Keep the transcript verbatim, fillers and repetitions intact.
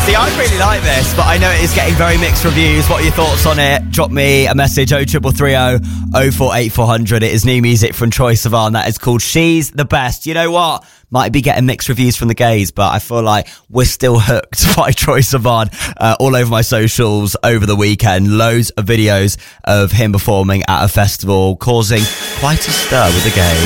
See, I really like this, but I know it is getting very mixed reviews. What are your thoughts on it? Drop me a message, oh triple three oh oh four eight four hundred. It is new music from Troye Sivan that is called She's the Best. You know what? Might be getting mixed reviews from the gays, but I feel like we're still hooked by Troye Sivan uh, all over my socials over the weekend. Loads of videos of him performing at a festival, causing quite a stir with the gays.